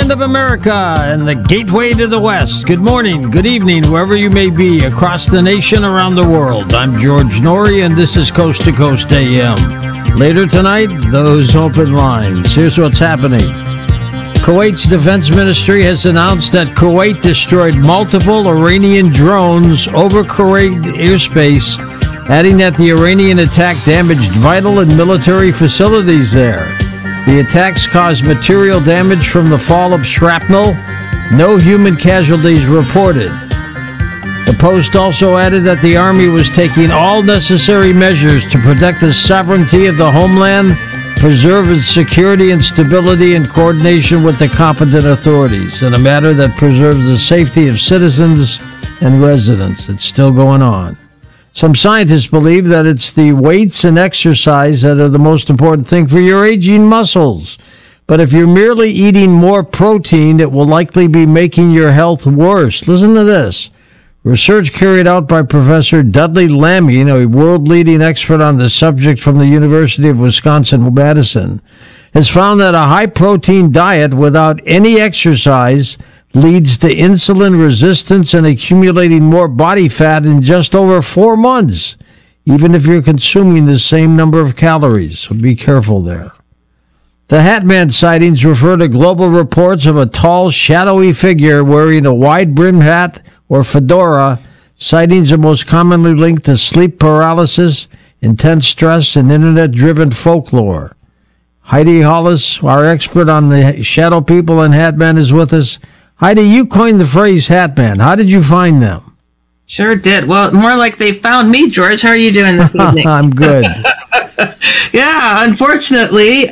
land of America and the gateway to the West. Good morning, good evening, wherever you may be across the nation, around the world. I'm George Noory, and this is Coast to Coast AM. Later tonight, those open lines. Here's what's happening. Kuwait's defense ministry has announced that Kuwait destroyed multiple Iranian drones over Kuwait airspace, adding that the Iranian attack damaged vital and military facilities there. The attacks caused material damage from the fall of shrapnel. No human casualties reported. The Post also added that the Army was taking all necessary measures to protect the sovereignty of the homeland, preserve its security and stability in coordination with the competent authorities, in a manner that preserves the safety of citizens and residents. It's still going on. Some scientists believe that it's the weights and exercise that are the most important thing for your aging muscles. But if you're merely eating more protein, it will likely be making your health worse. Listen to this. Research carried out by Professor Dudley Laming, a world-leading expert on the subject from the University of Wisconsin-Madison, has found that a high-protein diet without any exercise leads to insulin resistance and accumulating more body fat in just over 4 months, even if you're consuming the same number of calories. So be careful there. The Hatman sightings refer to global reports of a tall, shadowy figure wearing a wide-brimmed hat or fedora. Sightings are most commonly linked to sleep paralysis, intense stress, and internet-driven folklore. Heidi Hollis, our expert on the shadow people and Hatman, is with us. Heidi, you coined the phrase Hatman. How did you find them? Sure did. Well, more like they found me, George. How are you doing this evening? I'm good. Yeah, unfortunately.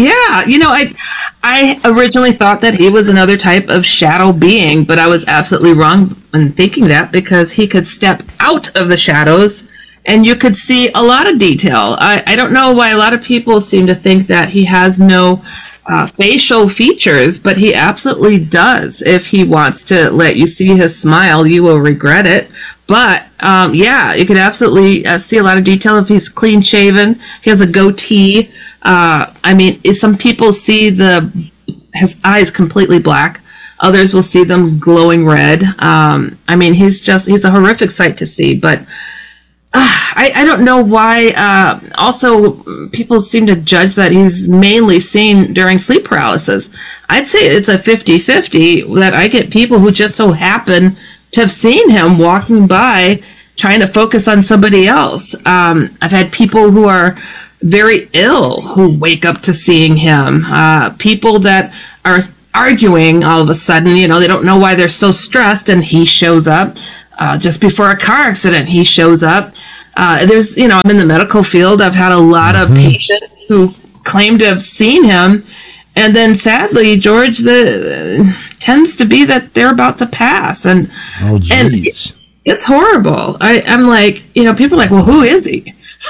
I originally thought that he was another type of shadow being, but I was absolutely wrong in thinking that, because he could step out of the shadows and you could see a lot of detail. I don't know why a lot of people seem to think that he has no facial features, but he absolutely does. If he wants to let you see his smile, you will regret it. But you could absolutely see a lot of detail if he's clean shaven. He has a goatee. Some people see his eyes completely black. Others will see them glowing red. He's a horrific sight to see. But I don't know why. Also, people seem to judge that he's mainly seen during sleep paralysis. I'd say it's a 50-50 that I get people who just so happen to have seen him walking by trying to focus on somebody else. I've had people who are very ill who wake up to seeing him. People that are arguing all of a sudden, they don't know why they're so stressed, and he shows up. Just before a car accident, he shows up. I'm in the medical field. I've had a lot of patients who claim to have seen him. And then sadly, George, tends to be that they're about to pass. And it's horrible. I'm like, people are like, well, who is he?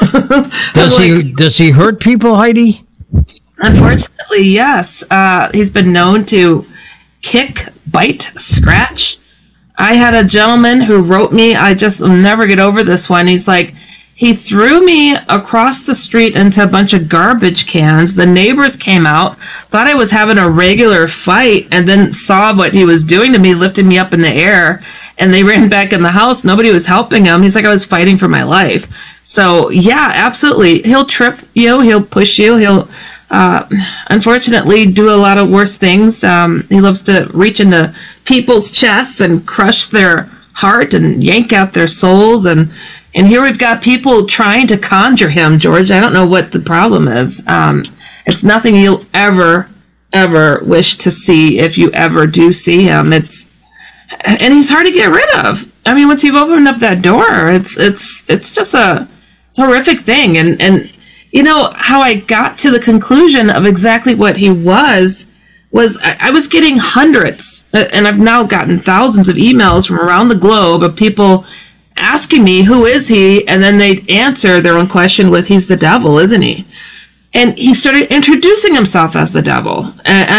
Does he hurt people, Heidi? Unfortunately, yes. He's been known to kick, bite, scratch. I had a gentleman who wrote me, I just will never get over this one. He's like, he threw me across the street into a bunch of garbage cans. The neighbors came out, thought I was having a regular fight, and then saw what he was doing to me, lifting me up in the air, and they ran back in the house. Nobody was helping him. He's like, I was fighting for my life. So, yeah, absolutely. He'll trip you. He'll push you. He'll unfortunately do a lot of worse things. He loves to reach into people's chests and crush their heart and yank out their souls. And here we've got people trying to conjure him, George. I don't know what the problem is. It's nothing you'll ever wish to see if you ever do see him. And he's hard to get rid of. I mean, once you've opened up that door, it's just a horrific thing. And you know how I got to the conclusion of exactly what he was I was getting hundreds, and I've now gotten thousands of emails from around the globe of people asking me, who is he? And then they'd answer their own question with, he's the devil, isn't he? And he started introducing himself as the devil.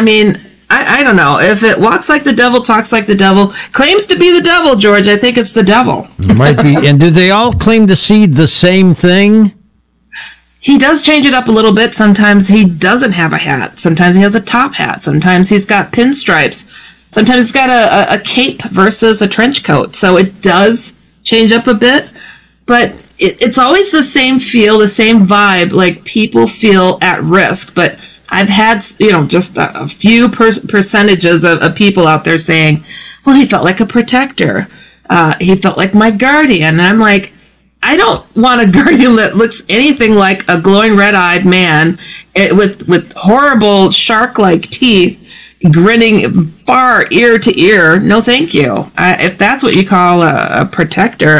I don't know. If it walks like the devil, talks like the devil, claims to be the devil, George, I think it's the devil. It might be. And do they all claim to see the same thing? he does change it up a little bit. Sometimes he doesn't have a hat. Sometimes he has a top hat. Sometimes he's got pinstripes. Sometimes he's got a cape versus a trench coat. So it does change up a bit, but it's always the same feel, the same vibe. Like, people feel at risk, but I've had, just a few percentages of people out there saying, well, he felt like a protector. He felt like my guardian. And I'm like, I don't want a guardian that looks anything like a glowing red-eyed man with horrible shark-like teeth, grinning far ear to ear. No, thank you. If that's what you call a protector,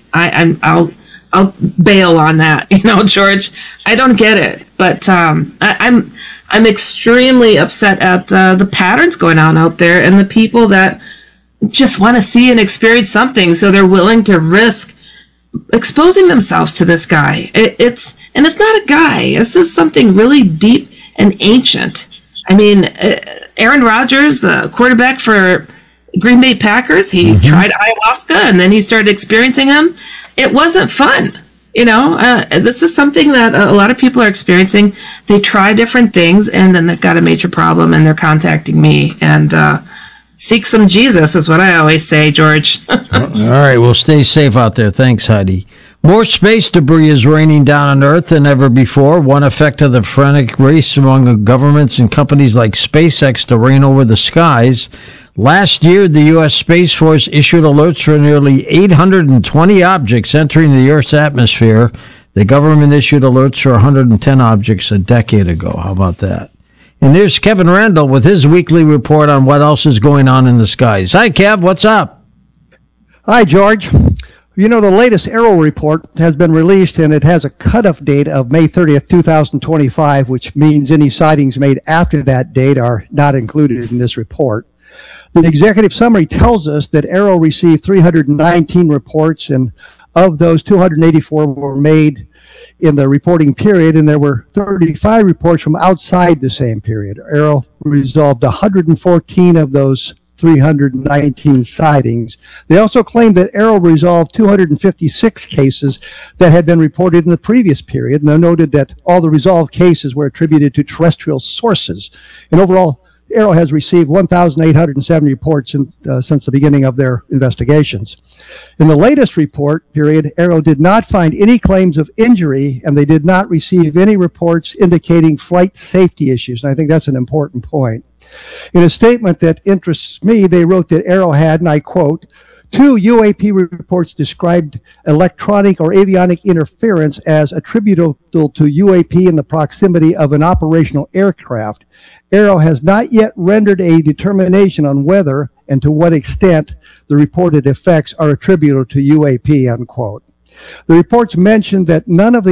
I'll bail on that. George, I don't get it. But I'm extremely upset at the patterns going on out there and the people that just want to see and experience something, so they're willing to risk exposing themselves to this guy. It's not a guy. This is something really deep and ancient. I mean, Aaron Rodgers, the quarterback for Green Bay Packers, he tried ayahuasca and then he started experiencing him. It wasn't fun. This is something that a lot of people are experiencing. They try different things and then they've got a major problem and they're contacting me. And seek some Jesus is what I always say, George. All right, well, stay safe out there. Thanks, Heidi. More space debris is raining down on Earth than ever before. One effect of the frenetic race among governments and companies like SpaceX to reign over the skies. Last year, the U.S. Space Force issued alerts for nearly 820 objects entering the Earth's atmosphere. The government issued alerts for 110 objects a decade ago. How about that? And there's Kevin Randall with his weekly report on what else is going on in the skies. Hi, Kev. What's up? Hi, George. The latest Aero report has been released, and it has a cutoff date of May 30th, 2025, which means any sightings made after that date are not included in this report. The executive summary tells us that Aero received 319 reports, and of those, 284 were made in the reporting period, and there were 35 reports from outside the same period. Aero resolved 114 of those 319 sightings. They also claimed that Aero resolved 256 cases that had been reported in the previous period, and they noted that all the resolved cases were attributed to terrestrial sources. And overall, Aero has received 1,870 reports since the beginning of their investigations. In the latest report period, Aero did not find any claims of injury, and they did not receive any reports indicating flight safety issues. And I think that's an important point. In a statement that interests me, they wrote that Aero had, and I quote, 2 UAP reports described electronic or avionic interference as attributable to UAP in the proximity of an operational aircraft. Aero has not yet rendered a determination on whether and to what extent the reported effects are attributable to UAP, unquote. The reports mentioned that none of the